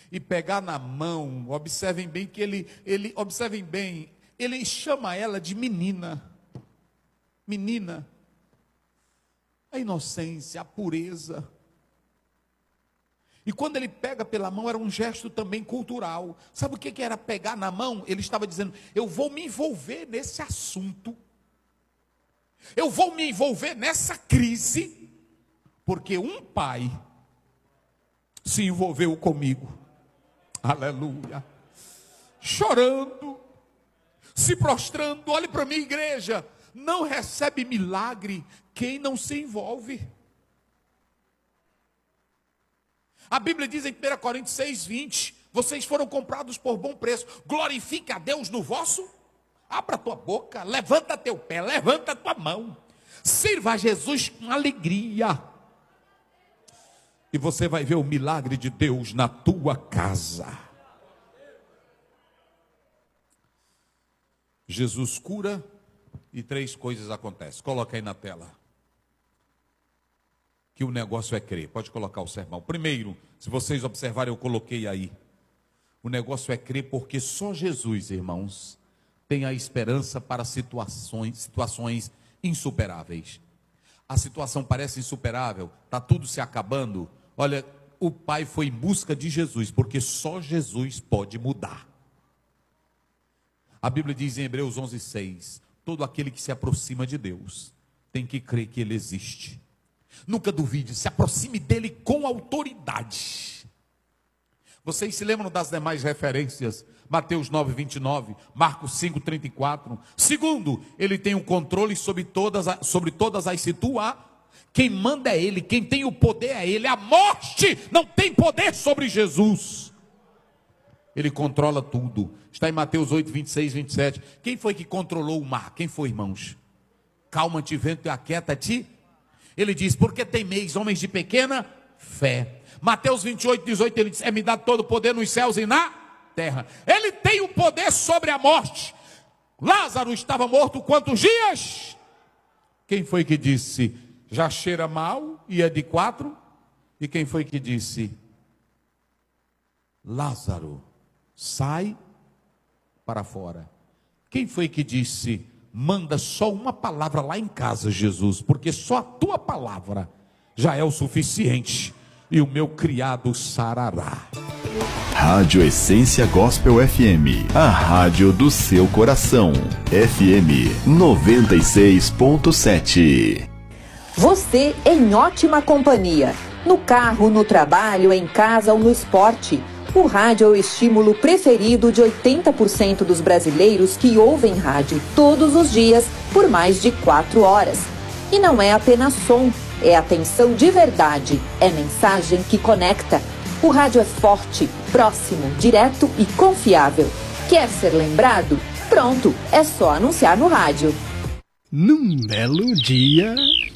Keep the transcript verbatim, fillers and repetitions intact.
e pegar na mão. Observem bem que ele, ele, observem bem, ele chama ela de menina. Menina. A inocência, a pureza. E quando ele pega pela mão, era um gesto também cultural. Sabe o que era pegar na mão? Ele estava dizendo, eu vou me envolver nesse assunto. Eu vou me envolver nessa crise. Porque um pai se envolveu comigo. Aleluia. Chorando, se prostrando. Olhe para mim, igreja. Não recebe milagre quem não se envolve. A Bíblia diz em primeira Coríntios seis, vinte, vocês foram comprados por bom preço. Glorifica a Deus no vosso. Abra tua boca, levanta teu pé, levanta tua mão. Sirva a Jesus com alegria. E você vai ver o milagre de Deus na tua casa. Jesus cura e três coisas acontecem. Coloca aí na tela. Que o negócio é crer. Pode colocar o sermão. Primeiro, se vocês observarem, eu coloquei aí. O negócio é crer porque só Jesus, irmãos, tem a esperança para situações, situações insuperáveis. A situação parece insuperável, está tudo se acabando. Olha, o Pai foi em busca de Jesus, porque só Jesus pode mudar. A Bíblia diz em Hebreus onze, seis, todo aquele que se aproxima de Deus tem que crer que Ele existe. Nunca duvide, se aproxime dele com autoridade. Vocês se lembram das demais referências? Mateus nove, vinte e nove, Marcos cinco, trinta e quatro. Segundo, ele tem o controle sobre todas, as, sobre todas as situações. Quem manda é ele, quem tem o poder é ele. A morte não tem poder sobre Jesus. Ele controla tudo. Está em Mateus oito, vinte e seis, vinte e sete. Quem foi que controlou o mar? Quem foi, irmãos? Calma-te, vento, e aquieta-te. Ele diz, porque temeis, homens de pequena fé. Mateus vinte e oito, dezoito, ele diz, é-me dado todo o poder nos céus e na terra. Ele tem o poder sobre a morte. Lázaro estava morto quantos dias? Quem foi que disse, já cheira mal e é de quatro? E quem foi que disse, Lázaro, sai para fora? Quem foi que disse, manda só uma palavra lá em casa, Jesus, porque só a tua palavra já é o suficiente, e o meu criado sarará. Rádio Essência Gospel F M, a rádio do seu coração. F M noventa e seis ponto sete. Você em ótima companhia, no carro, no trabalho, em casa ou no esporte. O rádio é o estímulo preferido de oitenta por cento dos brasileiros que ouvem rádio todos os dias por mais de quatro horas. E não é apenas som, é atenção de verdade, é mensagem que conecta. O rádio é forte, próximo, direto e confiável. Quer ser lembrado? Pronto, é só anunciar no rádio. Num belo dia,